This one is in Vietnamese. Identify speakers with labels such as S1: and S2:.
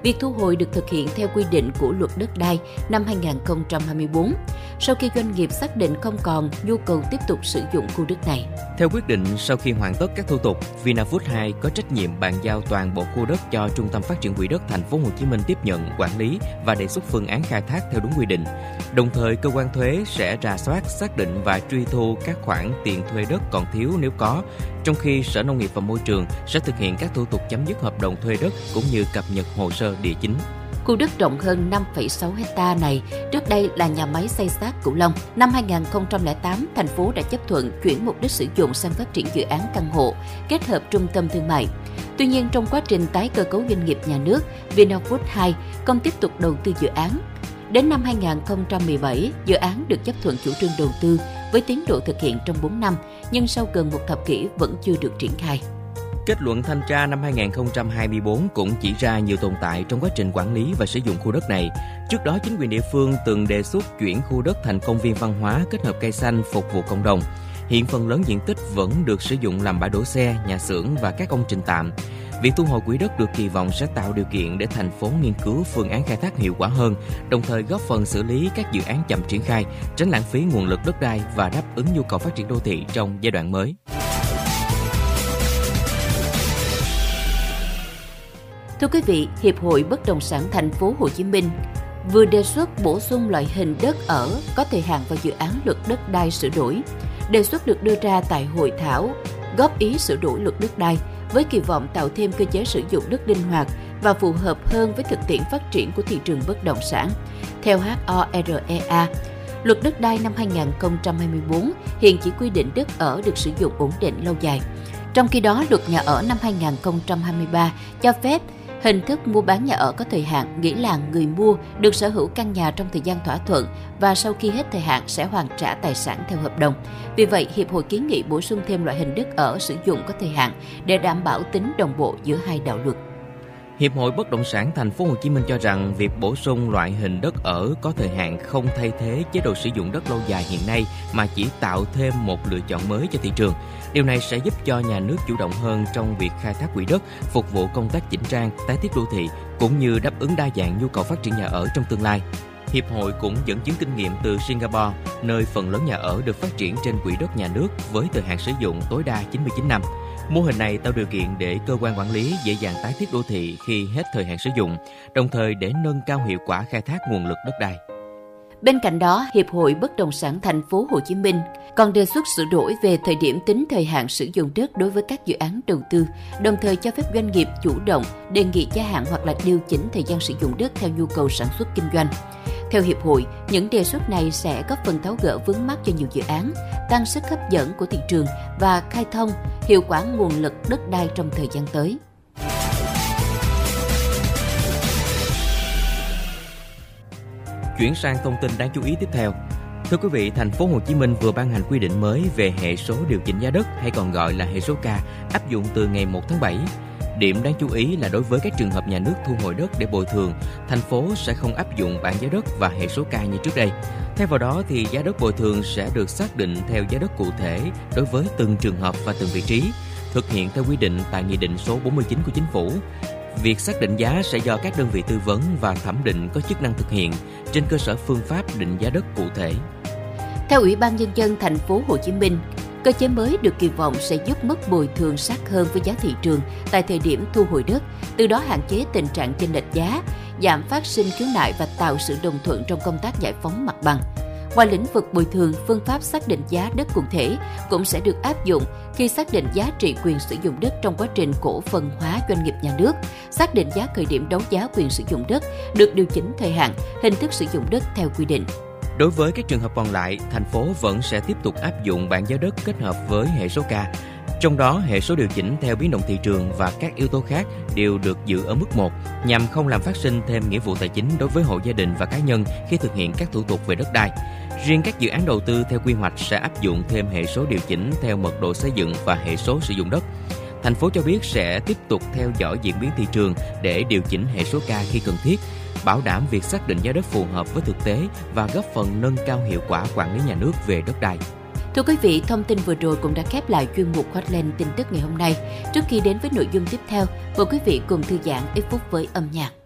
S1: Việc thu hồi được thực hiện theo quy định của Luật Đất đai năm 2024, sau khi doanh nghiệp xác định không còn nhu cầu tiếp tục sử dụng khu đất này.
S2: Theo quyết định, sau khi hoàn tất các thủ tục, Vinafood 2 có trách nhiệm bàn giao toàn bộ khu đất cho Trung tâm Phát triển Quỹ đất Thành phố Hồ Chí Minh tiếp nhận, quản lý và đề xuất phương án khai thác theo đúng quy định. Đồng thời, cơ quan thuế sẽ rà soát, xác định và truy thu các khoản tiền thuê đất còn thiếu nếu có, trong khi Sở Nông nghiệp và Môi trường sẽ thực hiện các thủ tục chấm dứt hợp đồng thuê đất cũng như cập nhật hồ sơ địa chính.
S1: Khu đất rộng hơn 5,6 hectare này trước đây là nhà máy xay sát Cửu Long. Năm 2008, thành phố đã chấp thuận chuyển mục đích sử dụng sang phát triển dự án căn hộ, kết hợp trung tâm thương mại. Tuy nhiên, trong quá trình tái cơ cấu doanh nghiệp nhà nước, Vinafood 2 không tiếp tục đầu tư dự án. Đến năm 2017, dự án được chấp thuận chủ trương đầu tư với tiến độ thực hiện trong 4 năm, nhưng sau gần một thập kỷ vẫn chưa được triển khai.
S2: Kết luận thanh tra năm 2024 cũng chỉ ra nhiều tồn tại trong quá trình quản lý và sử dụng khu đất này. Trước đó, chính quyền địa phương từng đề xuất chuyển khu đất thành công viên văn hóa kết hợp cây xanh phục vụ cộng đồng. Hiện phần lớn diện tích vẫn được sử dụng làm bãi đỗ xe, nhà xưởng và các công trình tạm. Việc thu hồi quỹ đất được kỳ vọng sẽ tạo điều kiện để thành phố nghiên cứu phương án khai thác hiệu quả hơn, đồng thời góp phần xử lý các dự án chậm triển khai, tránh lãng phí nguồn lực đất đai và đáp ứng nhu cầu phát triển đô thị trong giai đoạn mới.
S1: Thưa quý vị, Hiệp hội Bất động sản Thành phố Hồ Chí Minh vừa đề xuất bổ sung loại hình đất ở có thời hạn vào dự án Luật Đất đai sửa đổi. Đề xuất được đưa ra tại hội thảo góp ý sửa đổi Luật Đất đai với kỳ vọng tạo thêm cơ chế sử dụng đất linh hoạt và phù hợp hơn với thực tiễn phát triển của thị trường bất động sản. Theo HOREA, Luật Đất đai năm 2024 hiện chỉ quy định đất ở được sử dụng ổn định lâu dài. Trong khi đó, Luật Nhà ở năm 2023 cho phép hình thức mua bán nhà ở có thời hạn, nghĩa là người mua được sở hữu căn nhà trong thời gian thỏa thuận và sau khi hết thời hạn sẽ hoàn trả tài sản theo hợp đồng. Vì vậy, Hiệp hội kiến nghị bổ sung thêm loại hình đất ở sử dụng có thời hạn để đảm bảo tính đồng bộ giữa hai đạo luật.
S2: Hiệp hội Bất động sản Thành phố Hồ Chí Minh cho rằng việc bổ sung loại hình đất ở có thời hạn không thay thế chế độ sử dụng đất lâu dài hiện nay mà chỉ tạo thêm một lựa chọn mới cho thị trường. Điều này sẽ giúp cho nhà nước chủ động hơn trong việc khai thác quỹ đất, phục vụ công tác chỉnh trang, tái thiết đô thị cũng như đáp ứng đa dạng nhu cầu phát triển nhà ở trong tương lai. Hiệp hội cũng dẫn chứng kinh nghiệm từ Singapore, nơi phần lớn nhà ở được phát triển trên quỹ đất nhà nước với thời hạn sử dụng tối đa 99 năm. Mô hình này tạo điều kiện để cơ quan quản lý dễ dàng tái thiết đô thị khi hết thời hạn sử dụng, đồng thời để nâng cao hiệu quả khai thác nguồn lực đất đai.
S1: Bên cạnh đó, Hiệp hội Bất động sản Thành phố Hồ Chí Minh còn đề xuất sửa đổi về thời điểm tính thời hạn sử dụng đất đối với các dự án đầu tư, đồng thời cho phép doanh nghiệp chủ động đề nghị gia hạn hoặc là điều chỉnh thời gian sử dụng đất theo nhu cầu sản xuất kinh doanh. Theo Hiệp hội, những đề xuất này sẽ góp phần tháo gỡ vướng mắc cho nhiều dự án, tăng sức hấp dẫn của thị trường và khai thông hiệu quả nguồn lực đất đai trong thời gian tới.
S2: Chuyển sang thông tin đáng chú ý tiếp theo. Thưa quý vị, Thành phố Hồ Chí Minh vừa ban hành quy định mới về hệ số điều chỉnh giá đất hay còn gọi là hệ số K áp dụng từ ngày 1 tháng 7. Điểm đáng chú ý là đối với các trường hợp nhà nước thu hồi đất để bồi thường, thành phố sẽ không áp dụng bảng giá đất và hệ số K như trước đây. Thay vào đó thì giá đất bồi thường sẽ được xác định theo giá đất cụ thể đối với từng trường hợp và từng vị trí, thực hiện theo quy định tại Nghị định số 49 của Chính phủ. Việc xác định giá sẽ do các đơn vị tư vấn và thẩm định có chức năng thực hiện trên cơ sở phương pháp định giá đất cụ thể.
S1: Theo Ủy ban Nhân dân Thành phố Hồ Chí Minh, cơ chế mới được kỳ vọng sẽ giúp mức bồi thường sát hơn với giá thị trường tại thời điểm thu hồi đất, từ đó hạn chế tình trạng chênh lệch giá, giảm phát sinh khiếu nại và tạo sự đồng thuận trong công tác giải phóng mặt bằng. Ngoài lĩnh vực bồi thường, phương pháp xác định giá đất cụ thể cũng sẽ được áp dụng khi xác định giá trị quyền sử dụng đất trong quá trình cổ phần hóa doanh nghiệp nhà nước, xác định giá khởi điểm đấu giá quyền sử dụng đất, được điều chỉnh thời hạn, hình thức sử dụng đất theo quy định.
S2: Đối với các trường hợp còn lại, thành phố vẫn sẽ tiếp tục áp dụng bảng giá đất kết hợp với hệ số K. Trong đó, hệ số điều chỉnh theo biến động thị trường và các yếu tố khác đều được giữ ở mức 1, nhằm không làm phát sinh thêm nghĩa vụ tài chính đối với hộ gia đình và cá nhân khi thực hiện các thủ tục về đất đai. Riêng các dự án đầu tư theo quy hoạch sẽ áp dụng thêm hệ số điều chỉnh theo mật độ xây dựng và hệ số sử dụng đất. Thành phố cho biết sẽ tiếp tục theo dõi diễn biến thị trường để điều chỉnh hệ số K khi cần thiết, bảo đảm việc xác định giá đất phù hợp với thực tế và góp phần nâng cao hiệu quả quản lý nhà nước về đất đai.
S1: Thưa quý vị, thông tin vừa rồi cũng đã khép lại chuyên mục Hotline tin tức ngày hôm nay. Trước khi đến với nội dung tiếp theo, mời quý vị cùng thư giãn ít phút với âm nhạc.